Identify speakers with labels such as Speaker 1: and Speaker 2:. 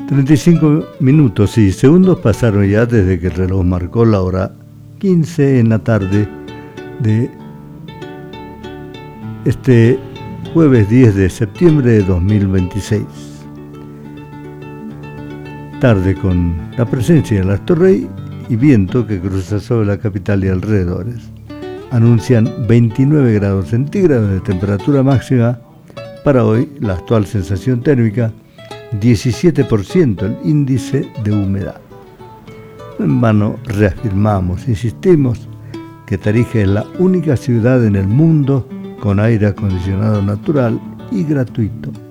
Speaker 1: 35 minutos y segundos pasaron ya desde que el reloj marcó la hora 15 en la tarde de este jueves 10 de septiembre de 2026. Tarde con la presencia del astro rey y viento que cruza sobre la capital y alrededores. Anuncian 29 grados centígrados de temperatura máxima para hoy, la actual sensación térmica 17% el índice de humedad. En vano reafirmamos, insistimos, que Tarija es la única ciudad en el mundo con aire acondicionado natural y gratuito.